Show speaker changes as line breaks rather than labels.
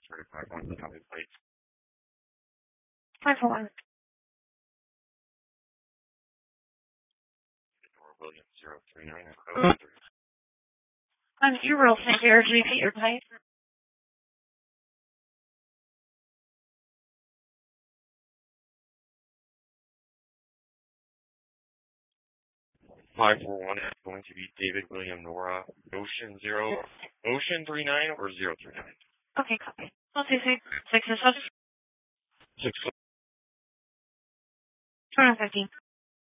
certified on the copy plate.
541.
William 039.
You real St. George, repeat your type.
Five four one is going to be David William Nora Ocean 39 or 039.
Okay, copy. 126 6
6
215.